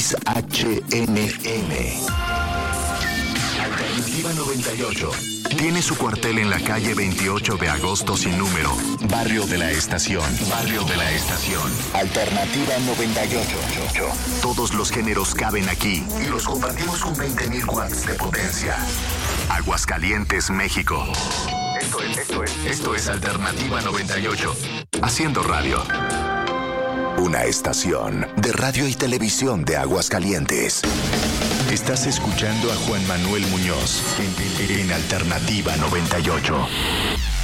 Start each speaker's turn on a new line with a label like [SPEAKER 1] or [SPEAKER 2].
[SPEAKER 1] XHNN. Alternativa 98. Tiene su cuartel en la calle 28 de agosto sin número. Barrio de la Estación. Barrio de la Estación. Alternativa 98. Todos los géneros caben aquí y los compartimos con 20.000 watts de potencia. Aguascalientes, México. Esto es Alternativa 98. Haciendo radio. Una estación de radio y televisión de Aguascalientes. Estás escuchando a Juan Manuel Muñoz en Alternativa 98.